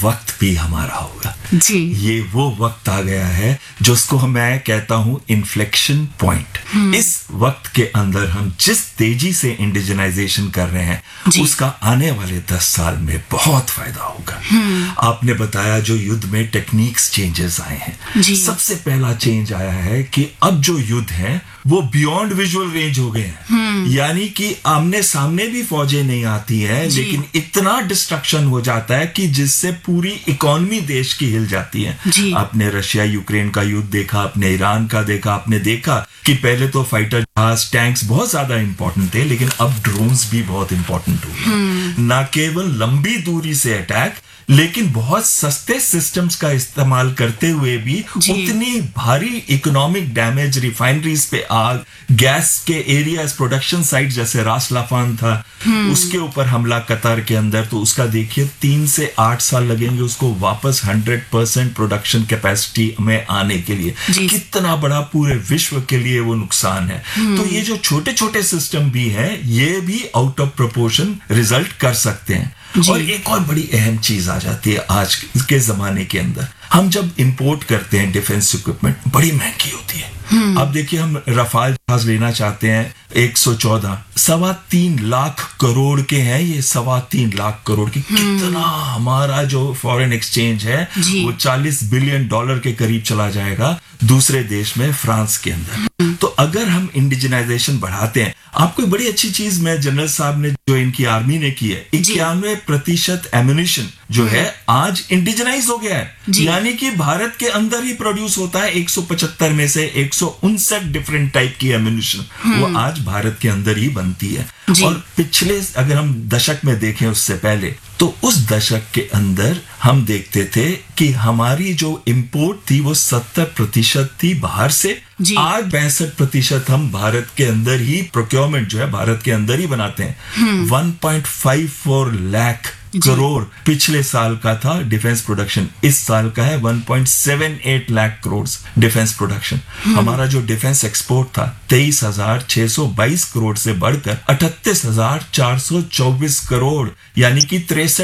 वक्त भी हमारा होगा जी। ये वो वक्त आ गया है जिसको मैं कहता हूं इन्फ्लेक्शन पॉइंट। इस वक्त के अंदर हम जिस तेजी से इंडिजिनाइजेशन कर रहे हैं उसका आने वाले 10 साल में बहुत फायदा होगा। आपने बताया जो युद्ध में टेक्निक्स चेंजेस आए हैं, सबसे पहला चेंज आया है कि अब जो युद्ध है वो बियॉन्ड विजुअल रेंज हो गए हैं। यानी कि आमने सामने भी फौजें नहीं आती हैं, लेकिन इतना डिस्ट्रक्शन हो जाता है कि जिससे पूरी इकोनॉमी देश की हिल जाती है। आपने रशिया यूक्रेन का युद्ध देखा, आपने ईरान का देखा, आपने देखा कि पहले तो फाइटर जहाज टैंक्स बहुत ज्यादा इंपॉर्टेंट थे, लेकिन अब ड्रोन्स भी बहुत इंपॉर्टेंट हो गए। ना केवल लंबी दूरी से अटैक, लेकिन बहुत सस्ते सिस्टम्स का इस्तेमाल करते हुए भी उतनी भारी इकोनॉमिक डैमेज, रिफाइनरीज पे आग, गैस के एरियाज, प्रोडक्शन साइट जैसे रास लाफान था, उसके ऊपर हमला कतर के अंदर, तो उसका देखिए 3 से 8 साल लगेंगे उसको वापस 100% प्रोडक्शन कैपेसिटी में आने के लिए। कितना बड़ा पूरे विश्व के लिए वो नुकसान है। तो ये जो छोटे छोटे सिस्टम भी है ये भी आउट ऑफ प्रोपोर्शन रिजल्ट कर सकते हैं। और एक और बड़ी अहम चीज आ जाती है आज के जमाने के अंदर, हम जब इंपोर्ट करते हैं डिफेंस इक्विपमेंट बड़ी महंगी होती है। अब देखिए हम रफाल जहाज लेना चाहते हैं 114 3.25 लाख करोड़ के हैं, ये 3.25 लाख करोड़ की। कितना हमारा जो फॉरेन एक्सचेंज है वो $40 बिलियन के करीब चला जाएगा दूसरे देश में, फ्रांस के अंदर। तो अगर हम इंडिजिनाइजेशन बढ़ाते हैं, आपको बड़ी अच्छी चीज मैं जनरल साहब ने जो इनकी आर्मी ने की है, 91% एम्यूनिशन जो है आज इंडिजिनाइज हो गया है। यानी कि भारत के अंदर ही प्रोड्यूस होता है। 175 में से 159 डिफरेंट टाइप की एम्यूनिशन वो आज भारत के अंदर ही बनती है। और पिछले अगर हम दशक में देखें उससे पहले, तो उस दशक के अंदर हम देखते थे कि हमारी जो इंपोर्ट थी वो 70% थी बाहर से। आज 65% हम भारत के अंदर ही प्रोक्योरमेंट जो है भारत के अंदर ही बनाते हैं। 1.54 लाख करोड़ पिछले साल का था डिफेंस प्रोडक्शन, इस साल का है 1.78 लाख करोड़ डिफेंस प्रोडक्शन। हमारा जो डिफेंस एक्सपोर्ट था 23,622 करोड़ से बढ़कर 38,424 करोड़, यानी कि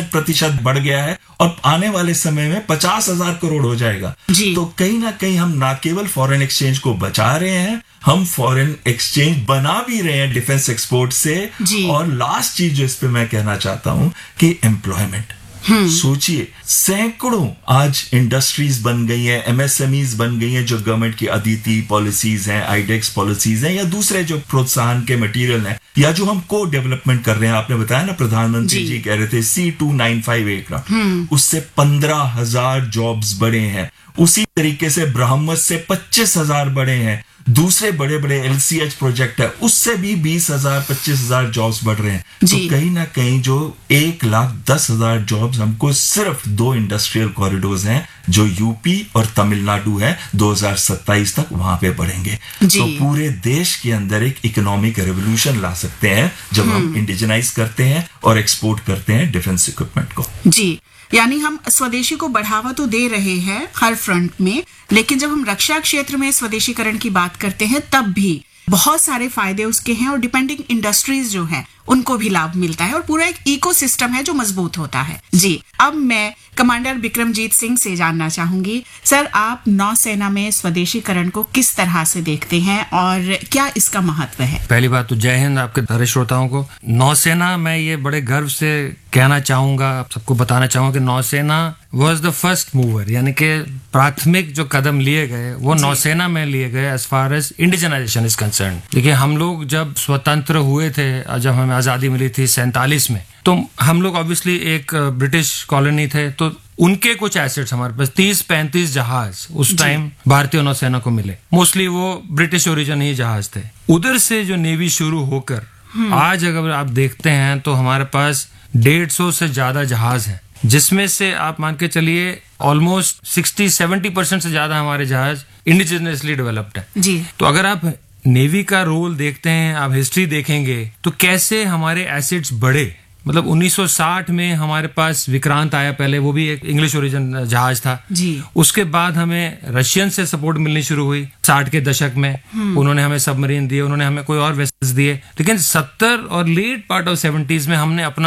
63% बढ़ गया है और आने वाले समय में 50,000 करोड़ हो जाएगा। तो कहीं ना कहीं हम ना केवल फॉरेन एक्सचेंज को बचा रहे हैं, हम फॉरेन एक्सचेंज बना भी रहे हैं डिफेंस एक्सपोर्ट से। और लास्ट चीज जो इस पे मैं कहना चाहता हूं कि एम्प्लॉयमेंट, सोचिए सैकड़ों आज इंडस्ट्रीज बन गई हैं, एमएसएमईज बन गई हैं, जो गवर्नमेंट की अदिति पॉलिसीज हैं, आईडेक्स पॉलिसीज हैं, या दूसरे जो प्रोत्साहन के मटेरियल हैं, या जो हम को डेवलपमेंट कर रहे हैं। आपने बताया ना प्रधानमंत्री जी कह रहे थे C295 एयरक्राफ्ट, उससे 15,000 जॉब्स बढ़े हैं। उसी तरीके से ब्रह्मोस से 25,000 बढ़े हैं। दूसरे बड़े बड़े LCH प्रोजेक्ट है उससे भी 20,000 25,000 जॉब्स बढ़ रहे हैं। तो कहीं ना कहीं जो 1,10,000 जॉब्स हमको सिर्फ 2 इंडस्ट्रियल कॉरिडोर्स हैं जो यूपी और तमिलनाडु है 2027 तक वहां पे बढ़ेंगे। तो पूरे देश के अंदर एक इकोनॉमिक रेवोल्यूशन ला सकते हैं जब हम इंडिजिनाइज करते हैं और एक्सपोर्ट करते हैं डिफेंस इक्विपमेंट को। जी, यानी हम स्वदेशी को बढ़ावा तो दे रहे हैं हर फ्रंट में, लेकिन जब हम रक्षा क्षेत्र में स्वदेशीकरण की बात करते हैं तब भी बहुत सारे फायदे उसके हैं और डिपेंडिंग इंडस्ट्रीज जो हैं उनको भी लाभ मिलता है और पूरा एक इकोसिस्टम है जो मजबूत होता है। जी, अब मैं कमांडर बिक्रमजीत सिंह से जानना चाहूंगी, सर आप नौसेना में स्वदेशीकरण को किस तरह से देखते हैं और क्या इसका महत्व है? पहली बात तो जय हिंद आपके सारे श्रोताओं को। नौसेना, मैं ये बड़े गर्व से कहना चाहूंगा, आप सबको बताना चाहूंगा कि नौसेना वॉज द फर्स्ट मूवर, यानी कि प्राथमिक जो कदम लिए गए वो नौसेना में लिए गए as far as indigenisation is concern. देखिए हम लोग जब स्वतंत्र हुए थे, जब हमें आजादी मिली थी 47 में, तो हम लोग ऑब्वियसली एक ब्रिटिश कॉलोनी थे, तो उनके कुछ एसेट्स हमारे पास 30-35 जहाज उस टाइम भारतीय नौसेना को मिले। मोस्टली वो ब्रिटिश ओरिजिन ही जहाज थे। उधर से जो नेवी शुरू होकर आज अगर आप देखते हैं तो हमारे पास 150 से ज्यादा जहाज हैं, जिसमें से आप मान के चलिए ऑलमोस्ट 60-70% से ज्यादा हमारे जहाज इंडिजिनियसली डेवलप्ड है। जी। तो अगर आप नेवी का रोल देखते हैं, आप हिस्ट्री देखेंगे तो कैसे हमारे एसेट्स बढ़े। मतलब 1960 में हमारे पास विक्रांत आया, पहले वो भी एक इंग्लिश ओरिजिन जहाज था। जी। उसके बाद हमें रशियन से सपोर्ट मिलनी शुरू हुई 60 के दशक में। उन्होंने हमें सबमरीन दिए, उन्होंने हमें कोई और वेसल्स दिए, लेकिन 70 और लेट पार्ट ऑफ 70s में हमने अपना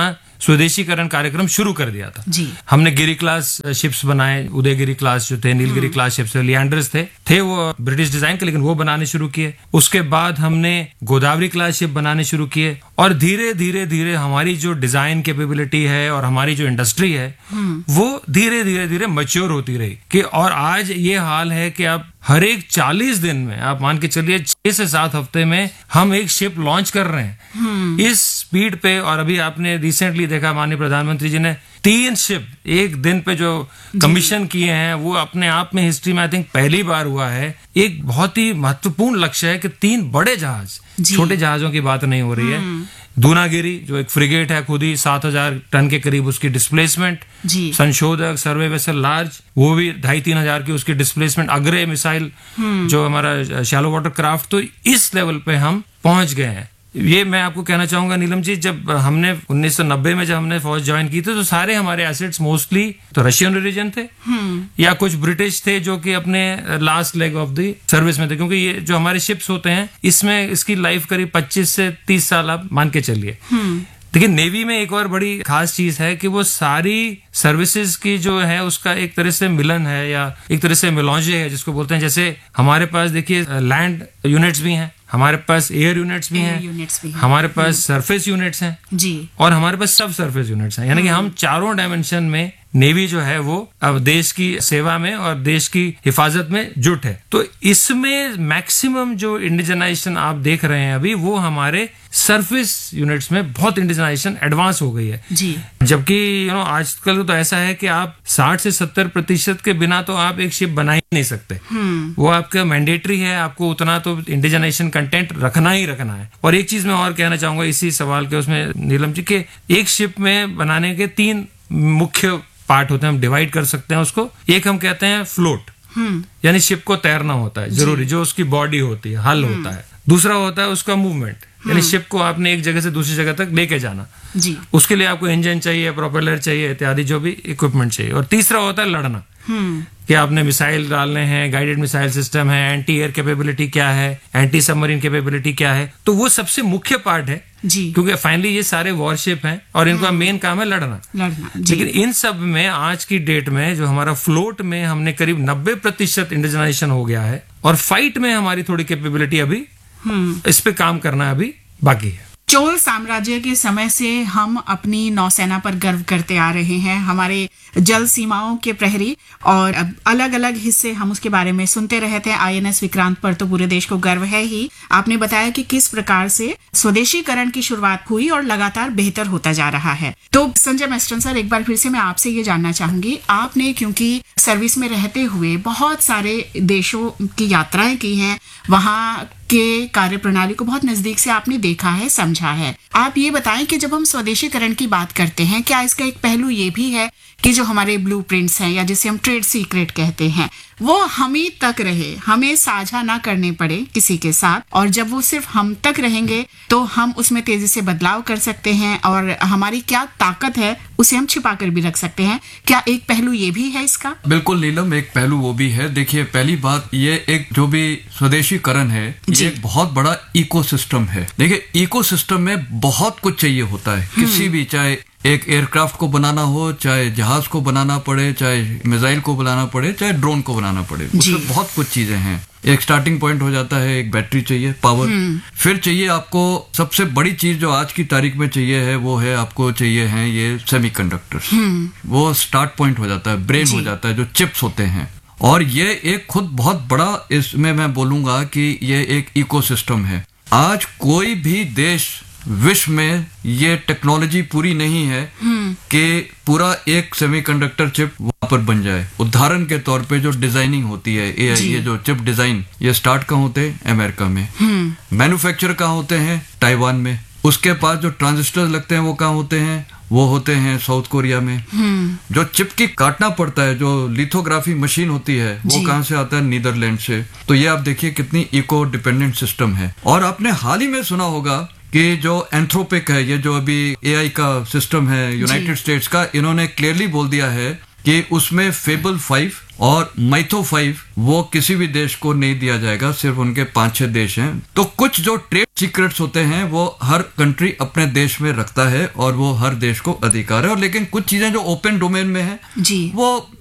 स्वदेशीकरण कार्यक्रम शुरू कर दिया था। जी। हमने गिरी क्लास शिप्स बनाए, उदयगिरी क्लास जो थे, नीलगिरी क्लास शिप्स, लियांडर्स थे वो ब्रिटिश डिजाइन के, लेकिन वो बनाने शुरू किए। उसके बाद हमने गोदावरी क्लास शिप बनाने शुरू किए, और धीरे धीरे धीरे हमारी जो डिजाइन कैपेबिलिटी है और हमारी जो इंडस्ट्री है वो धीरे धीरे धीरे मैच्योर होती रही कि, और आज ये हाल है कि आप हर एक 40 दिन में, आप मान के चलिए 6 से 7 हफ्ते में हम एक शिप लॉन्च कर रहे हैं इस स्पीड पे। और अभी आपने रिसेंटली देखा माननीय प्रधानमंत्री जी ने 3 शिप एक दिन पे जो कमीशन किए हैं, वो अपने आप में हिस्ट्री में आई थिंक पहली बार हुआ है। एक बहुत ही महत्वपूर्ण लक्ष्य है कि 3 बड़े जहाज, छोटे जहाजों की बात नहीं हो रही है। दूनागिरी जो एक फ्रिगेट है, खुद ही 7000 टन के करीब उसकी डिस्प्लेसमेंट, संशोधक सर्वे वेसल लार्ज, वो भी 2500-3 हजार की उसकी डिस्प्लेसमेंट, अग्रे मिसाइल जो हमारा शैलो वाटर क्राफ्ट, तो इस लेवल पे हम पहुंच गए हैं। ये मैं आपको कहना चाहूंगा नीलम जी, जब हमने 1990 में जब हमने फौज ज्वाइन की थी तो सारे हमारे एसेट्स मोस्टली तो रशियन ओरिजिन थे या कुछ ब्रिटिश थे जो कि अपने last leg of the service में थे, क्योंकि ये जो हमारे शिप्स होते हैं इसमें इसकी लाइफ करीब 25 से 30 साल आप मान के चलिए। लेकिन नेवी में एक और बड़ी खास चीज है कि वो सारी सर्विसेज की जो है उसका एक तरह से मिलन है या एक तरह से मिलौंजे है जिसको बोलते हैं। जैसे हमारे पास देखिए लैंड यूनिट्स भी हैं, हमारे पास एयर यूनिट्स भी हैं, हमारे पास सरफेस यूनिट्स हैं जी, और हमारे पास सब सरफेस यूनिट्स हैं। यानी कि हम चारों डायमेंशन में नेवी जो है वो अब देश की सेवा में और देश की हिफाजत में जुट है। तो इसमें मैक्सिमम जो इंडिजनाइजेशन आप देख रहे हैं अभी, वो हमारे सरफेस यूनिट्स में बहुत इंडिजनाइजेशन एडवांस हो गई है जी। जबकि आजकल तो ऐसा है कि आप 60 से 70% के बिना तो आप एक शिप बना ही नहीं सकते। वो आपका मैंडेटरी है, आपको उतना तो इंडिजनाइजेशन कंटेंट रखना ही रखना है। और एक चीज मैं और कहना चाहूंगा इसी सवाल के उसमें नीलम जी, के एक शिप में बनाने के 3 मुख्य पार्ट होते हैं, हम डिवाइड कर सकते हैं उसको। एक हम कहते हैं फ्लोट, यानी शिप को तैरना होता है जरूरी, जो उसकी बॉडी होती है, हल होता है। दूसरा होता है उसका मूवमेंट, यानी शिप को आपने एक जगह से दूसरी जगह तक लेके जाना जी। उसके लिए आपको इंजन चाहिए, प्रोपेलर चाहिए, इत्यादि जो भी इक्विपमेंट चाहिए। और तीसरा होता है लड़ना, कि आपने मिसाइल डालने हैं, गाइडेड मिसाइल सिस्टम है, एंटी एयर कैपेबिलिटी क्या है, एंटी सबमरीन कैपेबिलिटी क्या है, तो वो सबसे मुख्य पार्ट है जी। क्योंकि फाइनली ये सारे वॉरशिप हैं और इनका मेन काम है लड़ना लेकिन इन सब में आज की डेट में जो हमारा फ्लोट में हमने करीब 90% इंडिजनाइजेशन हो गया है, और फाइट में हमारी थोड़ी कैपेबिलिटी अभी इस पे काम करना अभी बाकी है। चोल साम्राज्य के समय से हम अपनी नौसेना पर गर्व करते आ रहे हैं, हमारे जल सीमाओं के प्रहरी, और अलग अलग हिस्से हम उसके बारे में सुनते रहते हैं। INS विक्रांत पर तो पूरे देश को गर्व है ही। आपने बताया कि किस प्रकार से स्वदेशीकरण की शुरुआत हुई और लगातार बेहतर होता जा रहा है। तो संजय मेस्टन सर, एक बार फिर से मैं आपसे ये जानना चाहूंगी, आपने क्योंकि सर्विस में रहते हुए बहुत सारे देशों की यात्राएं की हैं, वहां के कार्य प्रणाली को बहुत नजदीक से आपने देखा है, समझा है। आप ये बताएं कि जब हम स्वदेशीकरण की बात करते हैं, क्या इसका एक पहलू ये भी है कि जो हमारे ब्लूप्रिंट्स हैं या जिसे हम ट्रेड सीक्रेट कहते हैं, वो हम ही तक रहे, हमें साझा ना करने पड़े किसी के साथ, और जब वो सिर्फ हम तक रहेंगे तो हम उसमें तेजी से बदलाव कर सकते हैं और हमारी क्या ताकत है उसे हम छिपा कर भी रख सकते हैं। क्या एक पहलू ये भी है इसका? बिल्कुल नीलम, एक पहलू वो भी है। देखिए, पहली बात ये एक जो भी स्वदेशीकरण है ये एक बहुत बड़ा इकोसिस्टम है। देखिए, इकोसिस्टम में बहुत कुछ चाहिए होता है, किसी भी, चाहे एक एयरक्राफ्ट को बनाना हो, चाहे जहाज को बनाना पड़े, चाहे मिसाइल को बनाना पड़े, चाहे ड्रोन को बनाना पड़े, उसमें बहुत कुछ चीजें हैं। एक स्टार्टिंग पॉइंट हो जाता है, एक बैटरी चाहिए, पावर, फिर चाहिए आपको सबसे बड़ी चीज जो आज की तारीख में चाहिए है, वो है आपको चाहिए है ये सेमीकंडक्टर्स। वो स्टार्ट पॉइंट हो जाता है, ब्रेन हो जाता है, जो चिप्स होते हैं। और ये एक खुद बहुत बड़ा, इसमें मैं बोलूंगा कि ये एक इकोसिस्टम है। आज कोई भी देश विश्व में ये टेक्नोलॉजी पूरी नहीं है कि पूरा एक सेमीकंडक्टर चिप वहां पर बन जाए। उदाहरण के तौर पे जो डिजाइनिंग होती है, ये जो चिप डिजाइन, ये स्टार्ट कहाँ होते हैं? अमेरिका में। मैन्युफैक्चर कहाँ होते हैं? ताइवान में। उसके पास जो ट्रांजिस्टर लगते हैं वो कहाँ होते हैं? वो होते हैं साउथ कोरिया में। जो चिप की काटना पड़ता है, जो लिथोग्राफी मशीन होती है, वो कहाँ से आता है? नीदरलैंड से। तो ये आप देखिए कितनी इको डिपेंडेंट सिस्टम है। और आपने हाल ही में सुना होगा कि जो एंथ्रोपिक है, ये जो अभी AI का सिस्टम है यूनाइटेड स्टेट्स का, इन्होंने क्लियरली बोल दिया है कि उसमें फेबल 5 और माइथो 5 वो किसी भी देश को नहीं दिया जाएगा, सिर्फ उनके 5-6 देश हैं। तो कुछ जो ट्रेड सीक्रेट्स होते हैं वो हर कंट्री अपने देश में रखता है और वो हर देश को अधिकार है, और लेकिन कुछ चीजें जो ओपन डोमेन में है जी वो